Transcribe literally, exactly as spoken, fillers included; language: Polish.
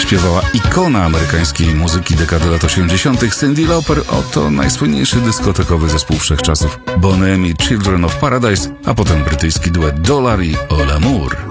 śpiewała ikona amerykańskiej muzyki dekady lat osiemdziesiątych Cyndi Lauper. Oto najsłynniejszy dyskotekowy zespół wszechczasów Bonham i Children of Paradise, a potem brytyjski duet Dollar i All Amour.